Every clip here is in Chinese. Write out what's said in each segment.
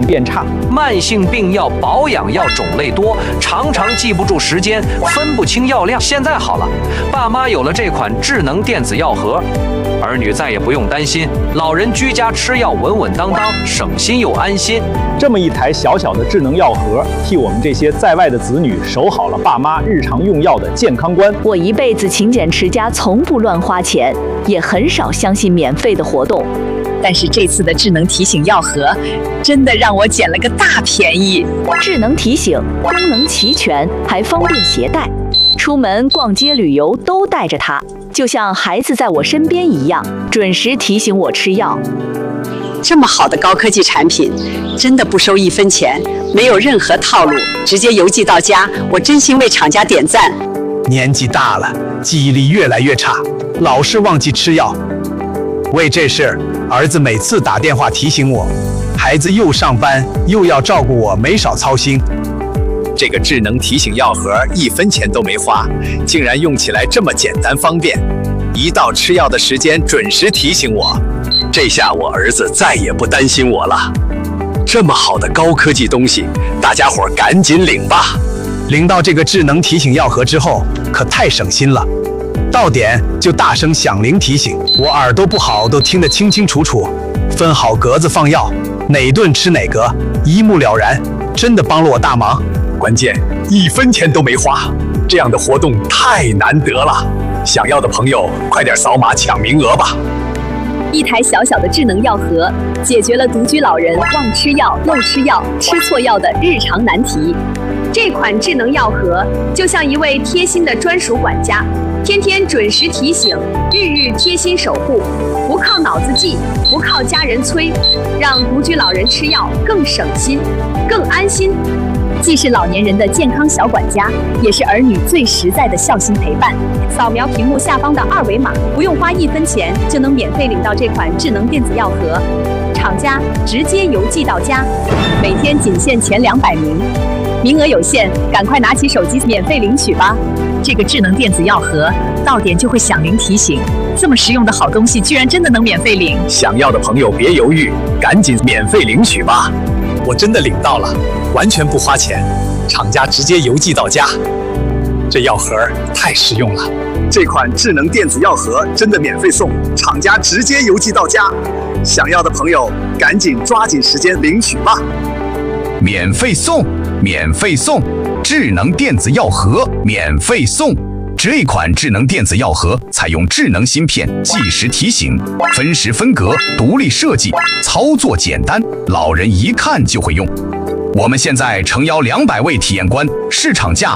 变差。 慢性病药、保养药种类多，常常记不住时间，分不清药量。现在好了，爸妈有了这款智能电子药盒，儿女再也不用担心，老人居家吃药稳稳当当，省心又安心。 这么一台小小的智能药盒，替我们这些在外的子女守好了爸妈日常用药的健康观。 我一辈子勤俭持家，从不乱花钱，也很少相信免费的活动。 但是这次的智能提醒药盒，真的让我捡了个大便宜。 智能提醒功能齐全，还方便携带，出门逛街旅游都带着它，就像孩子在我身边一样，准时提醒我吃药。 这么好的高科技产品，真的不收1分钱，没有任何套路，直接邮寄到家，我真心为厂家点赞。 年纪大了，记忆力越来越差，老是忘记吃药。为这事，儿子每次打电话提醒我，孩子又上班又要照顾我，没少操心。这个智能提醒药盒1分钱都没花，竟然用起来这么简单方便，一到吃药的时间准时提醒我。这下我儿子再也不担心我了。这么好的高科技东西，大家伙赶紧领吧！领到这个智能提醒药盒之后，可太省心了。到点就大声响铃提醒，我耳朵不好都听得清清楚楚，分好格子放药，哪顿吃哪格，一目了然，真的帮了我大忙。关键1分钱都没花，这样的活动太难得了。想要的朋友快点扫码抢名额吧！ 一台小小的智能药盒，解决了独居老人忘吃药、漏吃药、吃错药的日常难题。这款智能药盒就像一位贴心的专属管家，天天准时提醒，日日贴心守护，不靠脑子记，不靠家人催，让独居老人吃药更省心、更安心。既是老年人的健康小管家，也是儿女最实在的孝心陪伴。扫描屏幕下方的2维码，不用花1分钱就能免费领到这款智能电子药盒，厂家直接邮寄到家，每天仅限前200名，名额有限，赶快拿起手机免费领取吧！ 这个智能电子药盒到点就会响铃提醒，这么实用的好东西居然真的能免费领！ 想要的朋友别犹豫，赶紧免费领取吧！我真的领到了，完全不花钱，厂家直接邮寄到家。这药盒太实用了，这款智能电子药盒真的免费送，厂家直接邮寄到家。想要的朋友赶紧抓紧时间领取吧！免费送，免费送，智能电子药盒免费送。这款智能电子药盒采用智能芯片，计时提醒，分时分格，独立设计，操作简单，老人一看就会用。我们现在诚邀200位体验官，市场价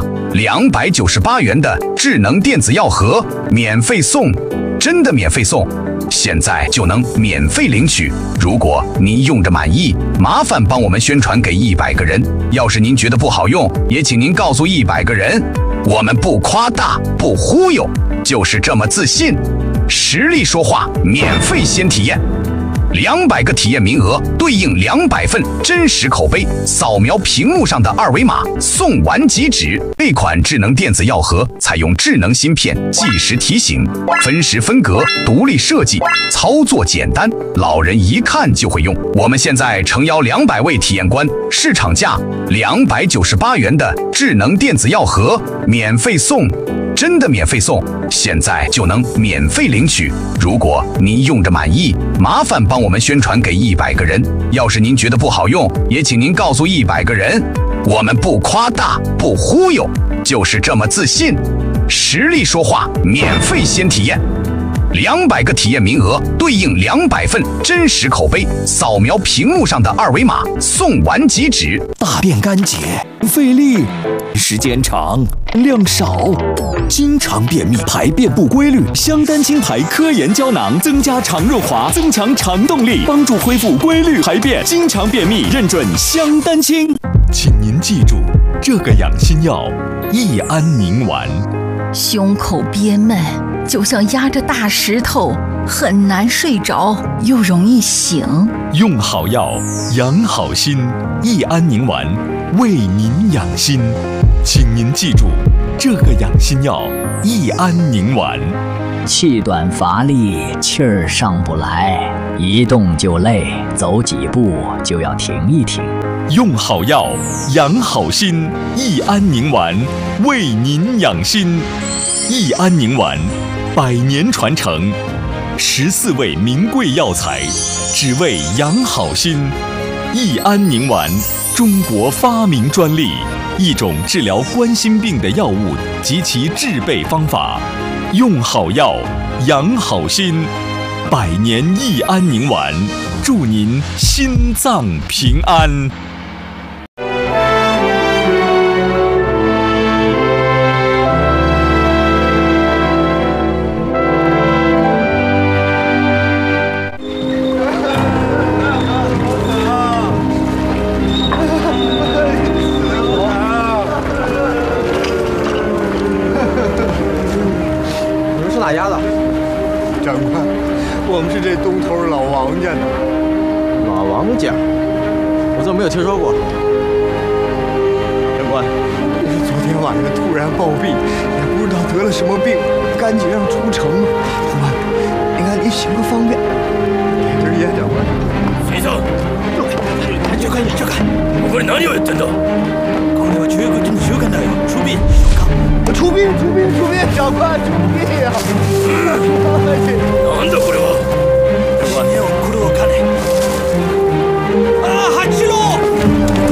298元的智能电子药盒免费送，真的免费送，现在就能免费领取。如果您用着满意，麻烦帮我们宣传给100个人。要是您觉得不好用，也请您告诉100个人。我们不夸大，不忽悠，就是这么自信。实力说话，免费先体验。200个体验名额对应200份真实口碑，扫描屏幕上的2维码，送完即止。这款智能电子药盒采用智能芯片，计时提醒，分时分格，独立设计，操作简单，老人一看就会用。我们现在诚邀200位体验官，市场价298元的智能电子药盒免费送，真的免费送，现在就能免费领取。如果您用着满意，麻烦帮我们宣传给100个人。要是您觉得不好用，也请您告诉100个人。我们不夸大，不忽悠，就是这么自信。实力说话，免费先体验。200个体验名额对应200份真实口碑，扫描屏幕上的2维码，送完即止。 大便干结，费力，时间长，量少，经常便秘，排便不规律。香丹清排科研胶囊增加肠润滑，增强肠动力，帮助恢复规律排便。经常便秘，认准香丹清。请您记住，这个养心药益安宁丸。 胸口憋闷，就像压着大石头，很难睡着，又容易醒。 用好药，养好心，益安宁丸为您养心。请您记住，这个养心药益安宁丸。 气短乏力，气儿上不来， 一动就累，走几步就要停一停。 用好药，养好心，益安宁丸为您养心。益安宁丸100年传承，14味名贵药材，只为养好心。益安宁丸，中国发明专利，一种治疗冠心病的药物及其制备方法。用好药，养好心，100年益安宁丸，祝您心脏平安。 哪家的？ 长官，我们是这东头老王家的。 老王家？我怎么没有听说过？长官， 昨天晚上突然暴毙，也不知道得了什么病，赶紧让出城。长官，你看您行个方便，点根烟，长官。 先生，잠깐,これ何を言ってんだ？これは中国の習慣だよ。出兵。 出兵，长官，出兵呀！